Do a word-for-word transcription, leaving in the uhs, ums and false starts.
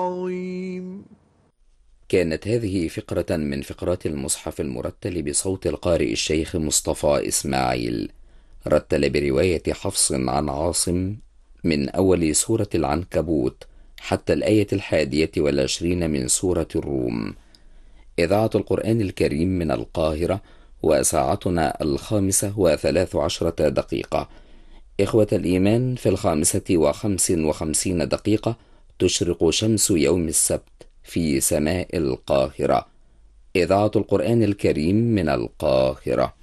عظيم. كانت هذه فقرة من فقرات المصحف المرتل بصوت القارئ الشيخ مصطفى إسماعيل. رتل برواية حفص عن عاصم من أول سورة العنكبوت حتى الآية الحادية والعشرين من سورة الروم. إذاعة القرآن الكريم من القاهرة، وساعتنا الخامسة وثلاث عشرة دقيقة. إخوة الإيمان، في الخامسة وخمس وخمسين دقيقة تشرق شمس يوم السبت في سماء القاهرة. إذاعة القرآن الكريم من القاهرة.